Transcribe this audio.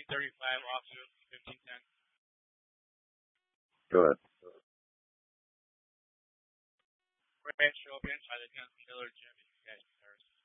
35 off to 1510. Go ahead. Grand Show by the Tennessee Miller Gym in Paris.